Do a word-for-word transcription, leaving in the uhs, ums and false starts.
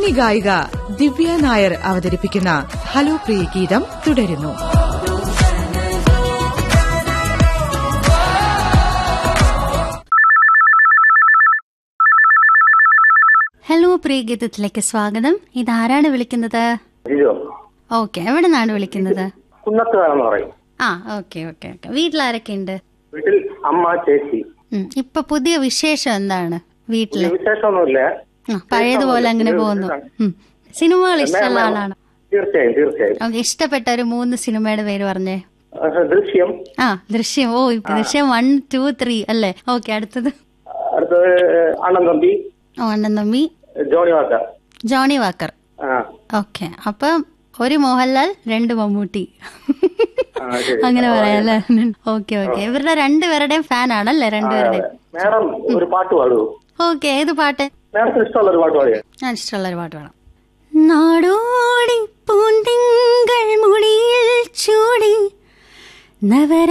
സിനി ഗായിക ദിവ്യ നായർ അവതരിപ്പിക്കുന്ന ഹലോ പ്രിയ ഗീതം തുടരുന്നു. ഹലോ പ്രിയ ഗീതത്തിലേക്ക് സ്വാഗതം. ഇതാരാണ് വിളിക്കുന്നത്? ഓക്കെ, എവിടെ നിന്നാണ് വിളിക്കുന്നത്? ആ, ഓക്കെ ഓക്കെ ഓക്കെ. വീട്ടിലാരൊക്കെ ഉണ്ട്? വീട്ടിൽ അമ്മ, ചേച്ചി. ഇപ്പൊ പുതിയ വിശേഷം എന്താണ് വീട്ടില്? വിശേഷമൊന്നുമില്ല, പഴയതുപോലെ അങ്ങനെ പോകുന്നു. സിനിമകൾ ഇഷ്ടമുള്ള ആളാണ്? തീർച്ചയായും തീർച്ചയായും. ഓക്കെ, ഇഷ്ടപ്പെട്ട ഒരു മൂന്ന് സിനിമയുടെ പേര് പറഞ്ഞേ. ദൃശ്യം. ആ, ദൃശ്യം. ഓ, ദൃശ്യം വൺ ടു ത്രീ അല്ലേ? ഓക്കെ, അടുത്തത്? അടുത്തത് അണ്ണൻ തമ്പി. ഓ, അണ്ണൻ Thampi. Johnnie Walker. Johnnie Walker. Okay, അപ്പൊ ഒരു മോഹൻലാൽ, രണ്ട് മമ്മൂട്ടി, അങ്ങനെ പറയാല്ലേ? Okay okay. ഇവരുടെ രണ്ടുപേരുടെയും ഫാൻ ആണല്ലേ? രണ്ടുപേരുടെയും. മാഡം ഒരു പാട്ട് പാടൂ. ഓക്കെ, ഏത് പാട്ട്? ഇഷ്ടമുള്ള ഒരു പാട്ട് പാടിയാ? ഞാൻ ഇഷ്ടമുള്ള ഒരു പാട്ട് പാടാം. നാടോടി പൂന്തിങ്കൾ മുടിയിൽ ചൂടി നവര